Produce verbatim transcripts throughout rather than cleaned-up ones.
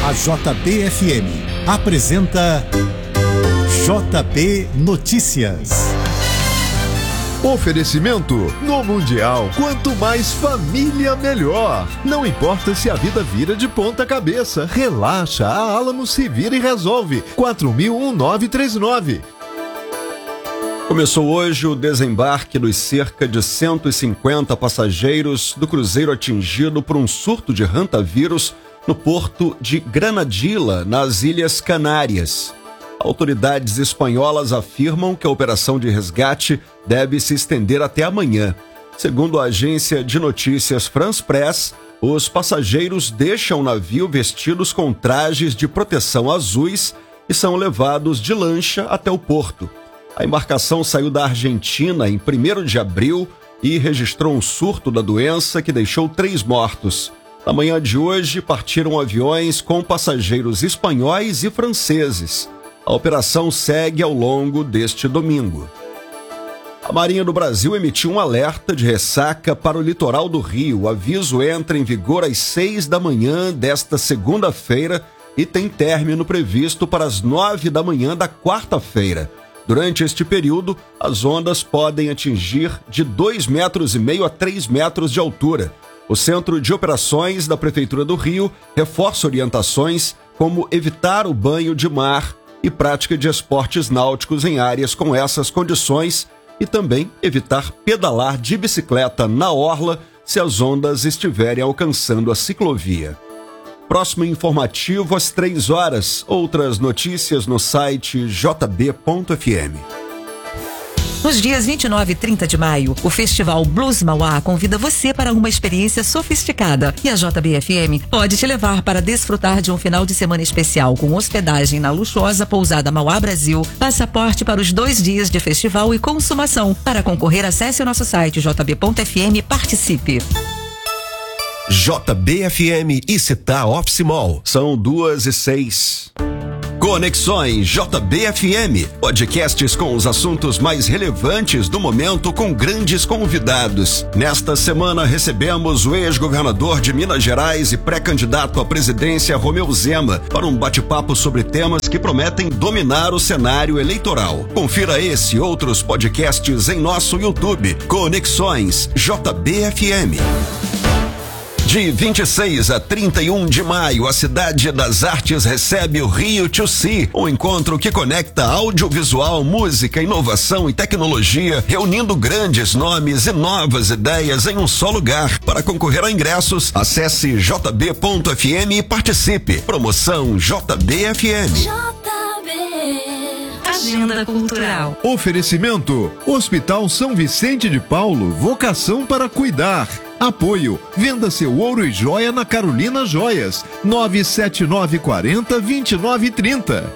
A J B F M apresenta J B Notícias. Oferecimento: no Mundial, quanto mais família, melhor. Não importa se a vida vira de ponta cabeça, relaxa, a Alamo se vira e resolve. quatro mil nove três nove. Começou hoje o desembarque dos cerca de cento e cinquenta passageiros do cruzeiro atingido por um surto de hantavírus no porto de Granadilla, nas Ilhas Canárias. Autoridades espanholas afirmam que a operação de resgate deve se estender até amanhã. Segundo a agência de notícias France Press, os passageiros deixam o navio vestidos com trajes de proteção azuis e são levados de lancha até o porto. A embarcação saiu da Argentina em primeiro de abril e registrou um surto da doença que deixou três mortos. Na manhã de hoje, partiram aviões com passageiros espanhóis e franceses. A operação segue ao longo deste domingo. A Marinha do Brasil emitiu um alerta de ressaca para o litoral do Rio. O aviso entra em vigor às seis da manhã desta segunda-feira e tem término previsto para as nove da manhã da quarta-feira. Durante este período, as ondas podem atingir de dois metros e meio a três metros de altura. O Centro de Operações da Prefeitura do Rio reforça orientações como evitar o banho de mar e prática de esportes náuticos em áreas com essas condições e também evitar pedalar de bicicleta na orla se as ondas estiverem alcançando a ciclovia. Próximo informativo às três horas. Outras notícias no site j b ponto f m. Nos dias vinte e nove e trinta de maio, o Festival Blues Mauá convida você para uma experiência sofisticada. E a J B F M pode te levar para desfrutar de um final de semana especial com hospedagem na luxuosa pousada Mauá Brasil, passaporte para os dois dias de festival e consumação. Para concorrer, acesse o nosso site j b ponto f m e participe. J B F M e Città Office Mall. São duas e seis. Conexões J B F M, podcasts com os assuntos mais relevantes do momento com grandes convidados. Nesta semana recebemos o ex-governador de Minas Gerais e pré-candidato à presidência Romeu Zema para um bate-papo sobre temas que prometem dominar o cenário eleitoral. Confira esse e outros podcasts em nosso YouTube. Conexões J B F M. De vinte e seis a trinta e um de maio, a Cidade das Artes recebe o Rio to See, um encontro que conecta audiovisual, música, inovação e tecnologia, reunindo grandes nomes e novas ideias em um só lugar. Para concorrer a ingressos, acesse j b ponto f m e participe. Promoção J B F M. Agenda Cultural. Oferecimento: Hospital São Vicente de Paulo, vocação para cuidar. Apoio: venda seu ouro e joia na Carolina Joias, nove sete nove quatro zero, dois nove três zero.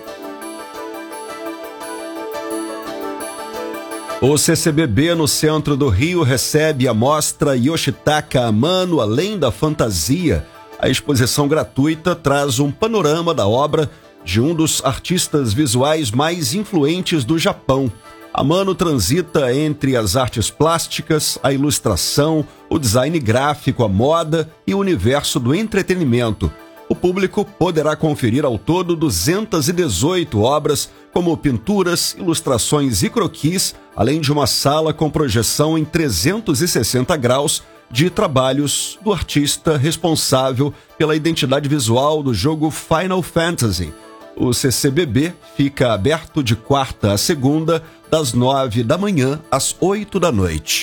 O C C B B no centro do Rio recebe a mostra Yoshitaka Amano Além da Fantasia. A exposição gratuita traz um panorama da obra de um dos artistas visuais mais influentes do Japão. Amano transita entre as artes plásticas, a ilustração, o design gráfico, a moda e o universo do entretenimento. O público poderá conferir ao todo duzentas e dezoito obras, como pinturas, ilustrações e croquis, além de uma sala com projeção em trezentos e sessenta graus de trabalhos do artista responsável pela identidade visual do jogo Final Fantasy. O C C B B fica aberto de quarta a segunda, das nove da manhã às oito da noite.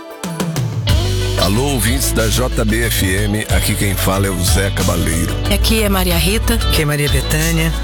Alô, ouvintes da J B F M, aqui quem fala é o Zé Cabaleiro. Aqui é Maria Rita. Aqui é Maria Bethânia.